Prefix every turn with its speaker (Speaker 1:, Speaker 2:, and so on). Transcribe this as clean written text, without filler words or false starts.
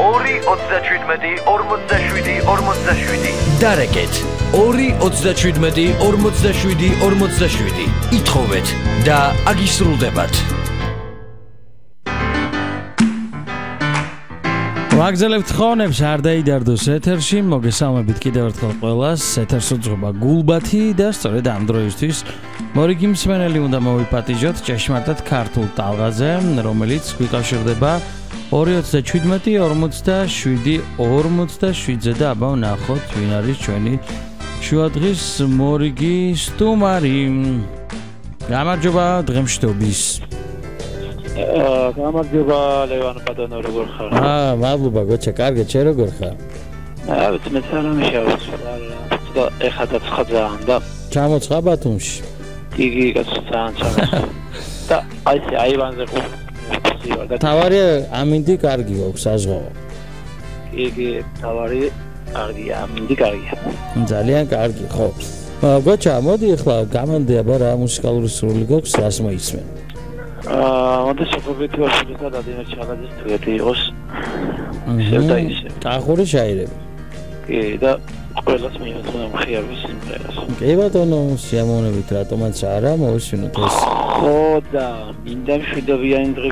Speaker 1: დარეკეთ 2-37-47-47 ითხოვეთ და აგისრულდებათ.
Speaker 2: ვაგზელებთ ხონებს არ დაიდარდოს ეთერში მოგესალმებით კიდევ ერთხელ ყველას ეთერს უძღვება გულბათი და სწორედ ამ დროისთვის მორიგი მსმენელი უნდა მოვიპატიჟოთ ჭეშმარიტად ქართულ ტალღაზე რომელიც გვიკავშირდება 2-47-47-47-ზე და აბა ვნახოთ ვინ არის ჩვენი შუადღის მორიგი სტუმარი. გამარჯობა დღემშვიდობის.
Speaker 3: გამარჯობა ლევან პატონო როგორ ხარ?
Speaker 2: მადლობა გოჩა კარგი შე როგორ ხარ?
Speaker 3: ვიცი მე სამშაბათს და ეხლა დაცხადა და
Speaker 2: ჩამოცხა ბათუმში.
Speaker 3: იგი კაცო ჩამოცხა. და აი აივანზე ხუცი და
Speaker 2: თავარი ამინდი კარგი აქვს საზღვაო.
Speaker 3: იგი თავარი კარგია ამინდი კარგია.
Speaker 2: ძალიან კარგი ხო. გოჩა მოდი ეხლა გამანდე აბა რა მუსიკალური სრული გვაქვს რას მოისმენ?
Speaker 3: მოდი შეფობითი ვაშვილისა და დინერ ჩალაძის დუეტი იყოს. ისევ და ისევ.
Speaker 2: ტახური შაირები.
Speaker 3: კი და ყველას მიიღო მხიარების სიმღერას.
Speaker 2: კი ბატონო სიამოვნებით რატომაც არა მოვისმინოთ ეს.
Speaker 3: ხო და მინდა მშვიდობიანი დღე